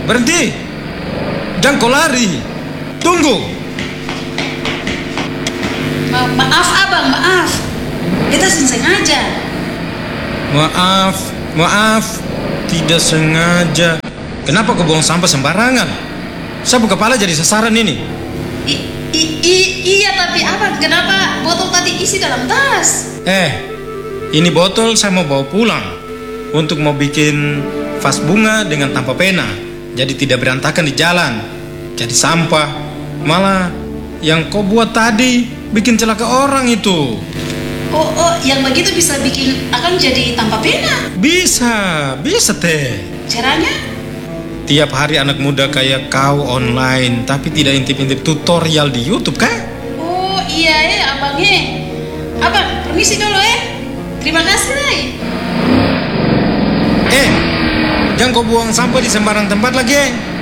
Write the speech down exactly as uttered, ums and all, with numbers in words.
Berhenti! Jangan kau lari! Tunggu! Ma- maaf abang, maaf. Kita sengaja. Maaf, maaf. Tidak sengaja. Kenapa kau buang sampah sembarangan? Sapu kepala jadi sasaran ini. I, i, i, iya tapi abang, kenapa botol tadi isi dalam tas? Eh, ini botol saya mau bawa pulang untuk mau bikin vas bunga dengan tanpa pena. Jadi tidak berantakan di jalan. Jadi sampah. Malah yang kau buat tadi bikin celaka orang itu. Oh, oh, yang begitu bisa bikin akan jadi tanpa pena. Bisa, bisa teh. Caranya? Tiap hari anak muda kayak kau online, tapi tidak intip-intip tutorial di YouTube kan? Oh iya ya abangnya. Abang, permisi dulu ya. Terima kasih Ray. Eh, jangan kau buang sampah di sembarang tempat lagi.